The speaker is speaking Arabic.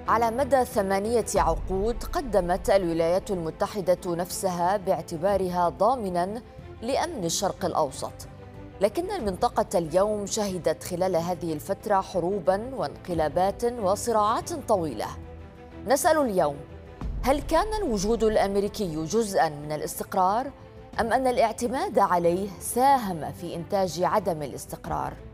على مدى 8 عقود قدمت الولايات المتحدة نفسها باعتبارها ضامناً لأمن الشرق الأوسط، لكن المنطقة اليوم شهدت خلال هذه الفترة حروباً وانقلابات وصراعات طويلة. نسأل اليوم: هل كان الوجود الأمريكي جزءاً من الاستقرار أم أن الاعتماد عليه ساهم في إنتاج عدم الاستقرار؟